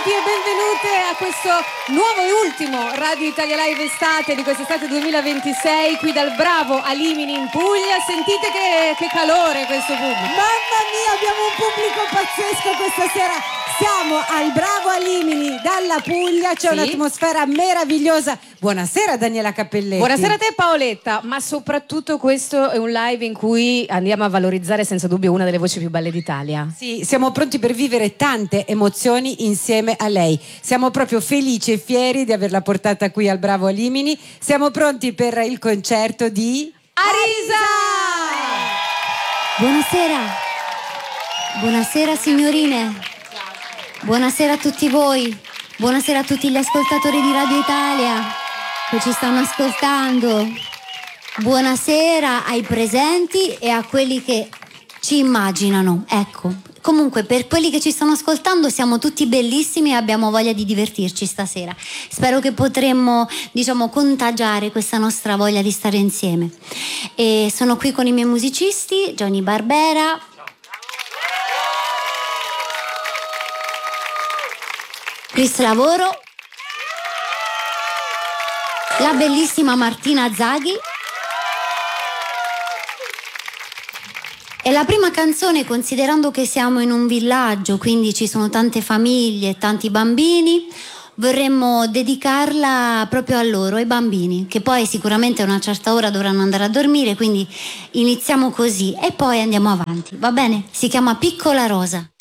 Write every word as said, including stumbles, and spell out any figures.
Benvenuti e benvenute a questo nuovo e ultimo Radio Italia Live Estate di quest'estate duemilaventisei, qui dal Bravo a Limini in Puglia. Sentite che, che calore questo pubblico. Mamma mia, abbiamo un pubblico pazzesco questa sera. Siamo al Bravo a Limini dalla Puglia, c'è sì. un'atmosfera meravigliosa. Buonasera Daniela Cappelletti. Buonasera a te Paoletta, ma soprattutto questo è un live in cui andiamo a valorizzare senza dubbio una delle voci più belle d'Italia. Sì, siamo pronti per vivere tante emozioni insieme a lei. Siamo proprio felici e fieri di averla portata qui al Bravo a Limini. Siamo pronti per il concerto di Arisa! Buonasera. Buonasera signorine. Buonasera a tutti voi. Buonasera a tutti gli ascoltatori di Radio Italia che ci stanno ascoltando. Buonasera ai presenti e a quelli che ci immaginano. Ecco, comunque per quelli che ci stanno ascoltando siamo tutti bellissimi e abbiamo voglia di divertirci stasera. Spero che potremmo, diciamo, contagiare questa nostra voglia di stare insieme. E sono qui con i miei musicisti, Johnny Barbera, Chris Lavoro, la bellissima Martina Zaghi. E la prima canzone, considerando che siamo in un villaggio, quindi ci sono tante famiglie e tanti bambini, vorremmo dedicarla proprio a loro, ai bambini, che poi sicuramente a una certa ora dovranno andare a dormire, quindi iniziamo così e poi andiamo avanti, va bene? Si chiama Piccola Rosa.